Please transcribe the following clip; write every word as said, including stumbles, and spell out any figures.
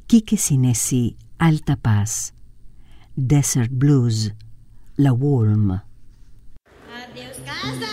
Quique Sinesi, Alta Paz. Desert Blues, La Wolm. Adiós, casa.